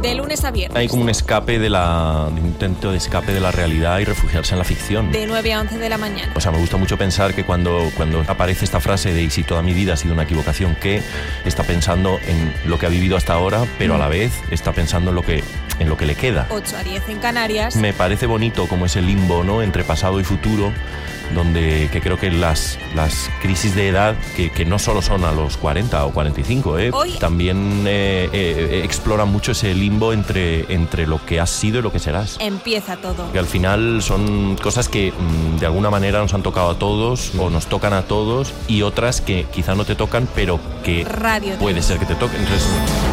De lunes a viernes. Hay como un intento de escape de la realidad y refugiarse en la ficción. De 9 a 11 de la mañana. O sea, me gusta mucho pensar que cuando aparece esta frase de "y si toda mi vida ha sido una equivocación", que está pensando en lo que ha vivido hasta ahora, pero a la vez está pensando en lo que le queda. 8 a 10 en Canarias. Me parece bonito como ese limbo, ¿no?, entre pasado y futuro, que creo que las crisis de edad, que no solo son a los 40 o 45, Hoy también exploran mucho ese limbo entre lo que has sido y lo que serás. Empieza todo. Que al final son cosas que de alguna manera nos han tocado a todos o nos tocan a todos, y otras que quizá no te tocan, pero que Radio puede ser que te toquen. Entonces,